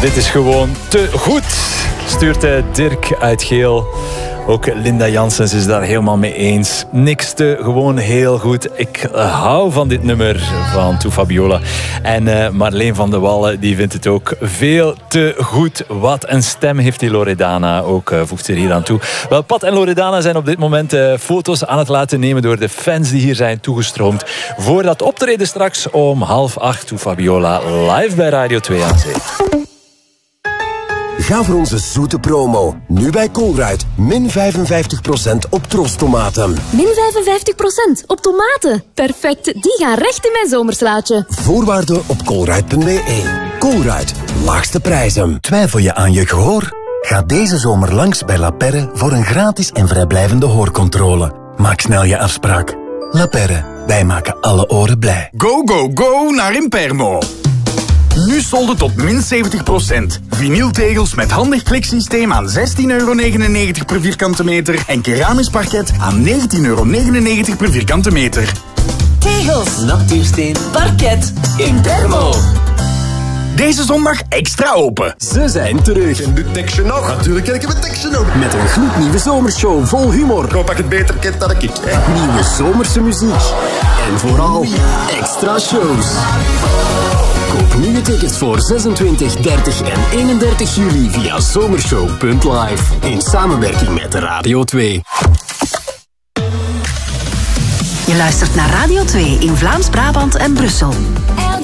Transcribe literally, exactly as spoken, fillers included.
Dit is gewoon te goed, stuurt Dirk uit Geel. Ook Linda Janssens is daar helemaal mee eens. Niks te, gewoon heel goed. Ik hou van dit nummer van Toe Fabiola. En uh, Marleen van de Wallen die vindt het ook veel te goed. Wat een stem heeft die Loredana ook, uh, voegt ze er hier aan toe. Wel, Pat en Loredana zijn op dit moment uh, foto's aan het laten nemen door de fans die hier zijn toegestroomd. Voor dat optreden straks om half acht. Toe Fabiola live bij Radio twee aan Zee. Ga voor onze zoete promo. Nu bij Colruyt. Min vijfenvijftig procent op trostomaten. Min vijfenvijftig procent op tomaten. Perfect, die gaan recht in mijn zomerslaatje. Voorwaarden op colruyt punt b e. Colruyt, laagste prijzen. Twijfel je aan je gehoor? Ga deze zomer langs bij La Perre voor een gratis en vrijblijvende hoorcontrole. Maak snel je afspraak. La Perre, wij maken alle oren blij. Go, go, go naar Impermo. Nu solden tot min zeventig procent. Vinyltegels met handig kliksysteem aan zestien euro negenennegentig per vierkante meter en keramisch parket aan negentien euro negenennegentig per vierkante meter. Tegels, natuursteen, parket, Impermo. Deze zondag extra open. Ze zijn terug. En de tekstje nog. Natuurlijk ken ik het tekstje nog. Met een gloednieuwe zomershow vol humor. Ik hoop dat ik het beter kent dan ik. Nieuwe zomerse muziek. En vooral extra shows. Koop nu je tickets voor zesentwintig, dertig en eenendertig juli via zomershow punt live. In samenwerking met Radio twee. Je luistert naar Radio twee in Vlaams-Brabant en Brussel.